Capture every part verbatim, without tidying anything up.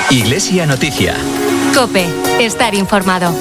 Iglesia Noticia. COPE. Estar informado.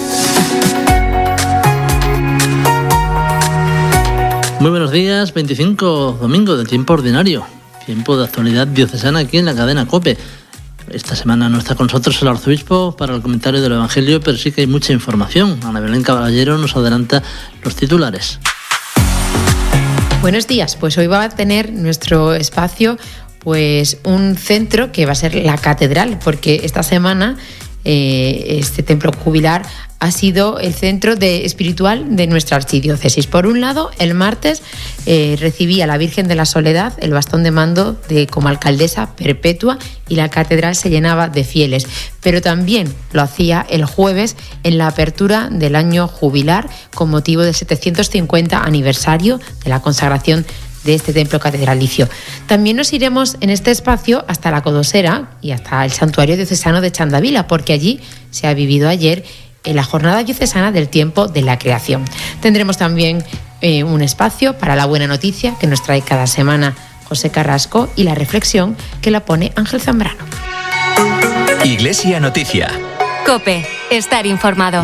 Muy buenos días, veinticinco domingo del tiempo ordinario, tiempo de actualidad diocesana aquí en la cadena COPE. Esta semana no está con nosotros el arzobispo para el comentario del Evangelio, pero sí que hay mucha información. Ana Belén Caballero nos adelanta los titulares. Buenos días, pues hoy va a tener nuestro espacio pues un centro que va a ser la catedral, porque esta semana eh, este templo jubilar ha sido el centro de, espiritual de nuestra archidiócesis. Por un lado, el martes eh, recibí a la Virgen de la Soledad el bastón de mando de, como alcaldesa perpetua, y la catedral se llenaba de fieles. Pero también lo hacía el jueves en la apertura del año jubilar con motivo del setecientos cincuenta aniversario de la consagración de este templo catedralicio. También nos iremos en este espacio hasta la Codosera y hasta el santuario diocesano de Chandavila, porque allí se ha vivido ayer en la jornada diocesana del tiempo de la creación. Tendremos también eh, un espacio para la buena noticia que nos trae cada semana José Carrasco y la reflexión que la pone Ángel Zambrano. Iglesia Noticia. COPE. Estar informado.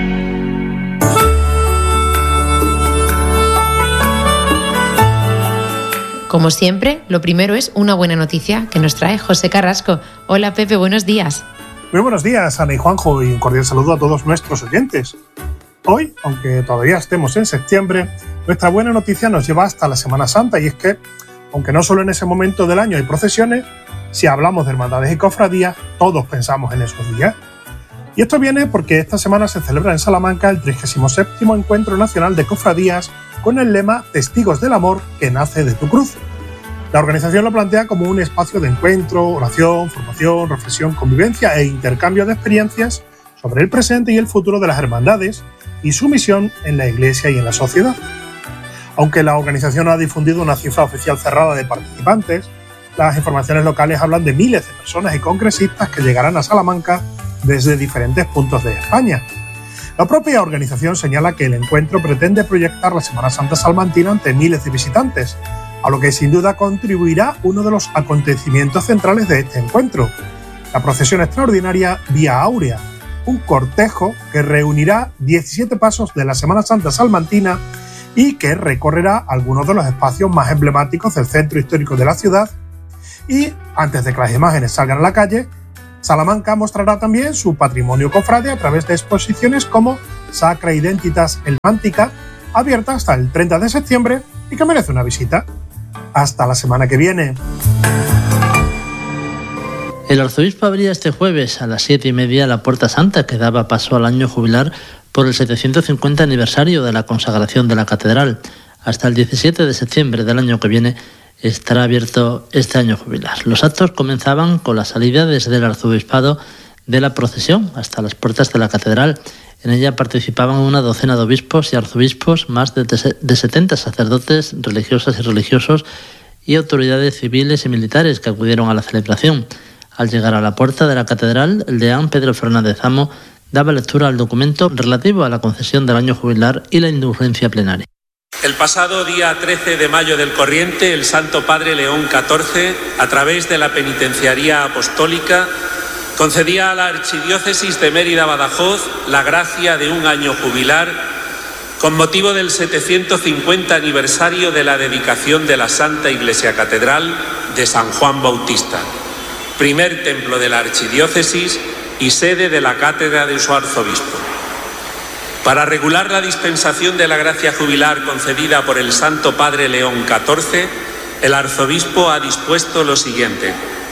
Como siempre, lo primero es una buena noticia que nos trae José Carrasco. Hola Pepe, buenos días. Muy buenos días, Ana y Juanjo, y un cordial saludo a todos nuestros oyentes. Hoy, aunque todavía estemos en septiembre, nuestra buena noticia nos lleva hasta la Semana Santa, y es que, aunque no solo en ese momento del año hay procesiones, si hablamos de hermandades y cofradías, todos pensamos en esos días. Y esto viene porque esta semana se celebra en Salamanca el trigésimo séptimo Encuentro Nacional de Cofradías con el lema Testigos del Amor que nace de tu cruz. La organización lo plantea como un espacio de encuentro, oración, formación, reflexión, convivencia e intercambio de experiencias sobre el presente y el futuro de las hermandades y su misión en la Iglesia y en la sociedad. Aunque la organización ha difundido una cifra oficial cerrada de participantes, las informaciones locales hablan de miles de personas y congresistas que llegarán a Salamanca desde diferentes puntos de España. La propia organización señala que el encuentro pretende proyectar la Semana Santa salmantina ante miles de visitantes, a lo que sin duda contribuirá uno de los acontecimientos centrales de este encuentro, la procesión extraordinaria Vía Áurea, un cortejo que reunirá diecisiete pasos de la Semana Santa salmantina y que recorrerá algunos de los espacios más emblemáticos del centro histórico de la ciudad. Y, antes de que las imágenes salgan a la calle, Salamanca mostrará también su patrimonio cofrade a través de exposiciones como Sacra Identitas Helmántica, abierta hasta el treinta de septiembre y que merece una visita. Hasta la semana que viene. El arzobispo abría este jueves a las siete y media la Puerta Santa que daba paso al año jubilar por el setecientos cincuenta aniversario de la consagración de la catedral. Hasta el diecisiete de septiembre del año que viene estará abierto este año jubilar. Los actos comenzaban con la salida desde el arzobispado de la procesión hasta las puertas de la catedral. En ella participaban una docena de obispos y arzobispos, más de, de setenta sacerdotes, religiosas y religiosos y autoridades civiles y militares que acudieron a la celebración. Al llegar a la puerta de la catedral, el deán Pedro Fernández Amo daba lectura al documento relativo a la concesión del año jubilar y la indulgencia plenaria. El pasado día trece de mayo del corriente, el Santo Padre León catorce, a través de la Penitenciaría Apostólica, concedía a la Archidiócesis de Mérida-Badajoz la gracia de un año jubilar con motivo del setecientos cincuenta aniversario de la dedicación de la Santa Iglesia Catedral de San Juan Bautista, primer templo de la Archidiócesis y sede de la cátedra de su arzobispo. Para regular la dispensación de la gracia jubilar concedida por el Santo Padre León catorce, el arzobispo ha dispuesto lo siguiente.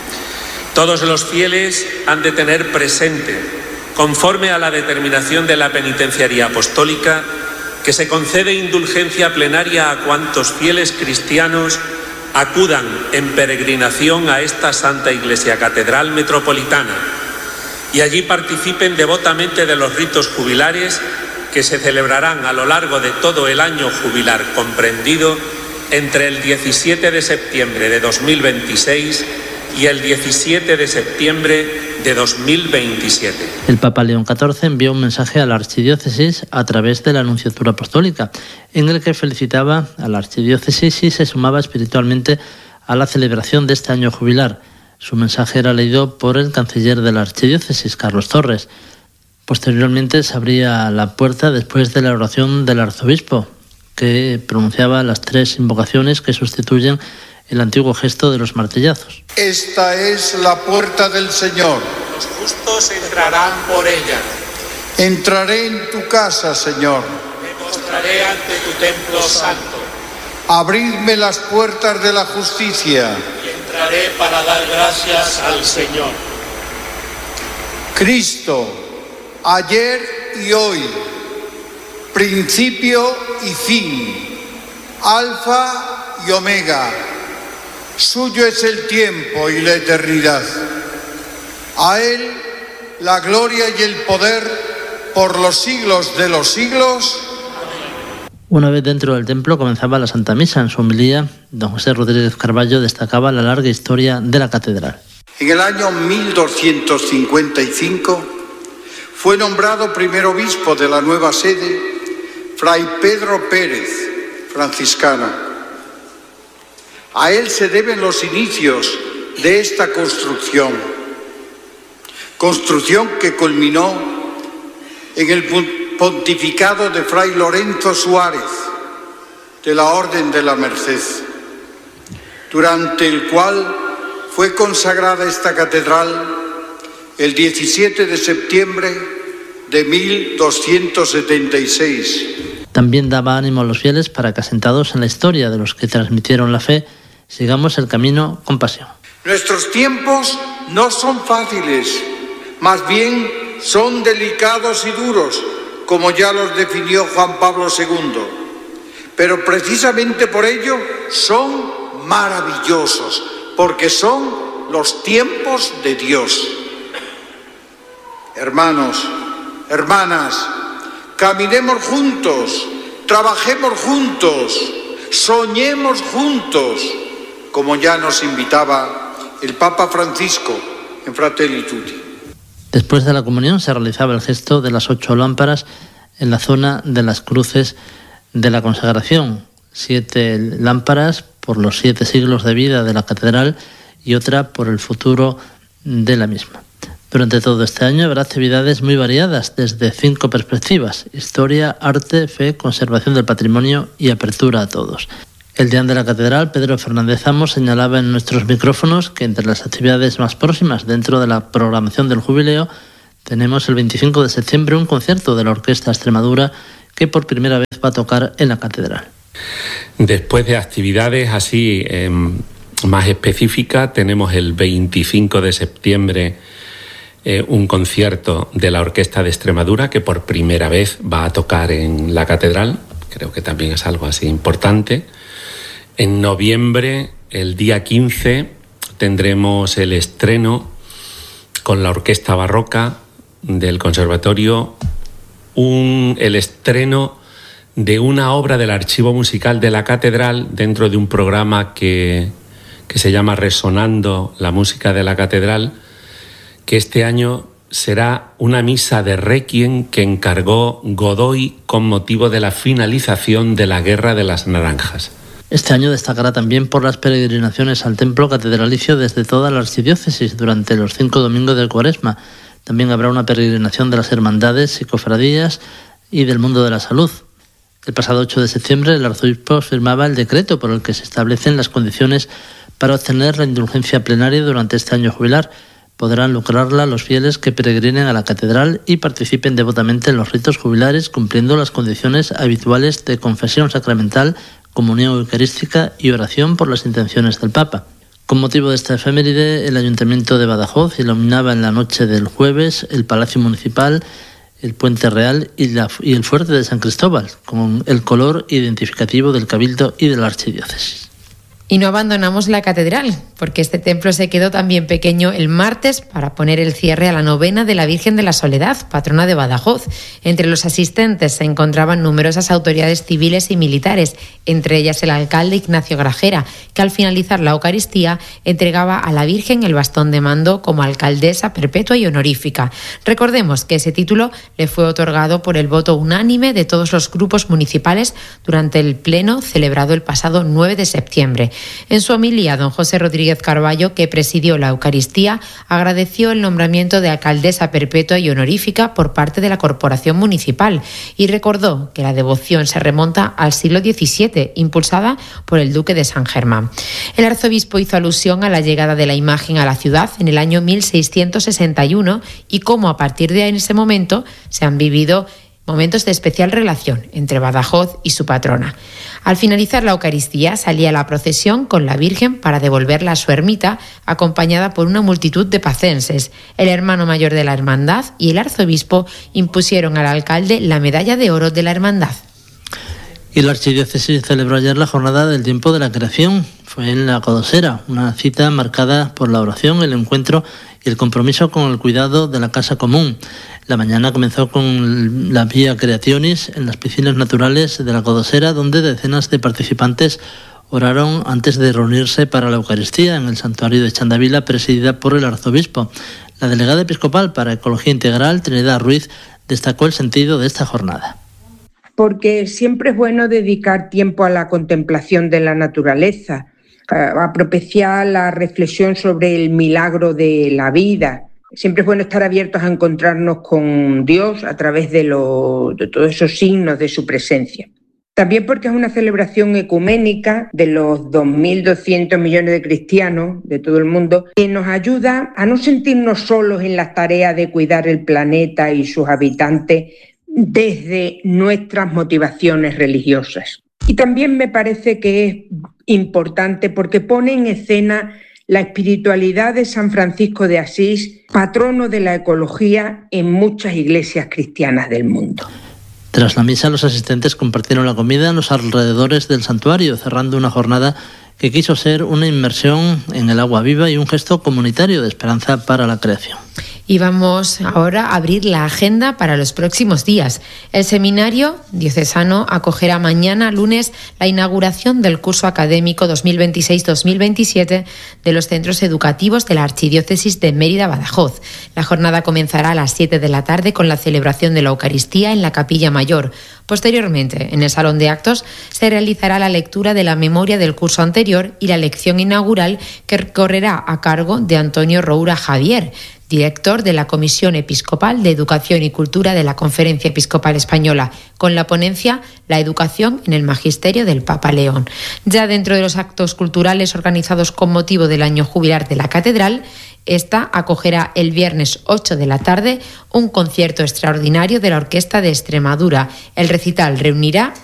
Todos los fieles han de tener presente, conforme a la determinación de la Penitenciaría Apostólica, que se concede indulgencia plenaria a cuantos fieles cristianos acudan en peregrinación a esta Santa Iglesia Catedral Metropolitana y allí participen devotamente de los ritos jubilares que se celebrarán a lo largo de todo el año jubilar comprendido entre el diecisiete de septiembre de dos mil veintiséis y el diecisiete de septiembre de dos mil veintisiete. El Papa León catorce envió un mensaje a la Archidiócesis a través de la Anunciatura Apostólica, en el que felicitaba a la Archidiócesis y se sumaba espiritualmente a la celebración de este año jubilar. Su mensaje era leído por el canciller de la archidiócesis, Carlos Torres. Posteriormente se abría la puerta después de la oración del arzobispo, que pronunciaba las tres invocaciones que sustituyen el antiguo gesto de los martillazos. Esta es la puerta del Señor. Los justos entrarán por ella. Entraré en tu casa, Señor. Me postraré ante tu templo santo. Abridme las puertas de la justicia. Y entraré para dar gracias al Señor. Cristo, ayer y hoy, principio y fin, alfa y omega. Suyo es el tiempo y la eternidad. A Él la gloria y el poder por los siglos de los siglos. Una vez dentro del templo comenzaba la Santa Misa. En su homilía, don José Rodríguez Carballo destacaba la larga historia de la catedral. En el año mil doscientos cincuenta y cinco fue nombrado primer obispo de la nueva sede Fray Pedro Pérez, franciscano. A él se deben los inicios de esta construcción, construcción que culminó en el pontificado de Fray Lorenzo Suárez, de la Orden de la Merced, durante el cual fue consagrada esta catedral el diecisiete de septiembre de mil doscientos setenta y seis. También daba ánimo a los fieles para que, asentados en la historia de los que transmitieron la fe, sigamos el camino con pasión. Nuestros tiempos no son fáciles, más bien son delicados y duros, como ya los definió Juan Pablo segundo. Pero precisamente por ello son maravillosos, porque son los tiempos de Dios. Hermanos, hermanas, caminemos juntos, trabajemos juntos, soñemos juntos, como ya nos invitaba el Papa Francisco en Fratelli Tutti. Después de la comunión se realizaba el gesto de las ocho lámparas en la zona de las cruces de la consagración. Siete lámparas por los siete siglos de vida de la catedral y otra por el futuro de la misma. Durante todo este año habrá actividades muy variadas desde cinco perspectivas: historia, arte, fe, conservación del patrimonio y apertura a todos. El deán de la catedral, Pedro Fernández Amos, señalaba en nuestros micrófonos que entre las actividades más próximas dentro de la programación del jubileo tenemos el veinticinco de septiembre un concierto de la Orquesta Extremadura que por primera vez va a tocar en la catedral. Después de actividades así eh, más específicas, tenemos el veinticinco de septiembre eh, un concierto de la Orquesta de Extremadura que por primera vez va a tocar en la catedral. Creo que también es algo así importante. En noviembre, el día quince, tendremos el estreno con la Orquesta Barroca del Conservatorio, un, el estreno de una obra del Archivo Musical de la Catedral dentro de un programa que, que se llama Resonando la Música de la Catedral, que este año será una misa de Requiem que encargó Godoy con motivo de la finalización de la Guerra de las Naranjas. Este año destacará también por las peregrinaciones al templo catedralicio desde toda la archidiócesis durante los cinco domingos del Cuaresma. También habrá una peregrinación de las hermandades y cofradías y del mundo de la salud. El pasado ocho de septiembre el arzobispo firmaba el decreto por el que se establecen las condiciones para obtener la indulgencia plenaria durante este año jubilar. Podrán lucrarla los fieles que peregrinen a la catedral y participen devotamente en los ritos jubilares cumpliendo las condiciones habituales de confesión sacramental, comunión eucarística y oración por las intenciones del Papa. Con motivo de esta efeméride, el Ayuntamiento de Badajoz iluminaba en la noche del jueves el Palacio Municipal, el Puente Real y, la, y el Fuerte de San Cristóbal, con el color identificativo del Cabildo y de la Archidiócesis. Y no abandonamos la catedral, porque este templo se quedó también pequeño el martes para poner el cierre a la novena de la Virgen de la Soledad, patrona de Badajoz. Entre los asistentes se encontraban numerosas autoridades civiles y militares, entre ellas el alcalde Ignacio Grajera, que al finalizar la Eucaristía entregaba a la Virgen el bastón de mando como alcaldesa perpetua y honorífica. Recordemos que ese título le fue otorgado por el voto unánime de todos los grupos municipales durante el pleno celebrado el pasado nueve de septiembre. En su homilía, don José Rodríguez Carballo, que presidió la Eucaristía, agradeció el nombramiento de alcaldesa perpetua y honorífica por parte de la Corporación Municipal y recordó que la devoción se remonta al siglo diecisiete, impulsada por el duque de San Germán. El arzobispo hizo alusión a la llegada de la imagen a la ciudad en el año mil seiscientos sesenta y uno y cómo a partir de ese momento se han vivido momentos de especial relación entre Badajoz y su patrona. Al finalizar la Eucaristía salía la procesión con la Virgen para devolverla a su ermita, acompañada por una multitud de pacenses. El hermano mayor de la hermandad y el arzobispo impusieron al alcalde la medalla de oro de la hermandad. Y la archidiócesis celebró ayer la jornada del tiempo de la creación. Fue en la Codosera, una cita marcada por la oración, el encuentro y el compromiso con el cuidado de la casa común. La mañana comenzó con la Vía Creationis en las piscinas naturales de la Codosera, donde decenas de participantes oraron antes de reunirse para la Eucaristía en el santuario de Chandavila, presidida por el arzobispo. La delegada episcopal para Ecología Integral, Trinidad Ruiz, destacó el sentido de esta jornada. Porque siempre es bueno dedicar tiempo a la contemplación de la naturaleza, a propiciar la reflexión sobre el milagro de la vida. Siempre es bueno estar abiertos a encontrarnos con Dios a través de, lo, de todos esos signos de su presencia. También porque es una celebración ecuménica de los dos mil doscientos millones de cristianos de todo el mundo, que nos ayuda a no sentirnos solos en la tarea de cuidar el planeta y sus habitantes desde nuestras motivaciones religiosas. Y también me parece que es importante porque pone en escena la espiritualidad de San Francisco de Asís, patrono de la ecología en muchas iglesias cristianas del mundo. Tras la misa, los asistentes compartieron la comida en los alrededores del santuario, cerrando una jornada que quiso ser una inmersión en el agua viva y un gesto comunitario de esperanza para la creación. Y vamos ahora a abrir la agenda para los próximos días. El seminario diocesano acogerá mañana, lunes, la inauguración del curso académico dos mil veintiséis dos mil veintisiete de los centros educativos de la Archidiócesis de Mérida-Badajoz. La jornada comenzará a las siete de la tarde con la celebración de la Eucaristía en la Capilla Mayor. Posteriormente, en el Salón de Actos, se realizará la lectura de la memoria del curso anterior y la lección inaugural que correrá a cargo de Antonio Roura Javier, director de la Comisión Episcopal de Educación y Cultura de la Conferencia Episcopal Española, con la ponencia La educación en el magisterio del Papa León. Ya dentro de los actos culturales organizados con motivo del año jubilar de la Catedral, esta acogerá el viernes ocho de la tarde un concierto extraordinario de la Orquesta de Extremadura. El recital reunirá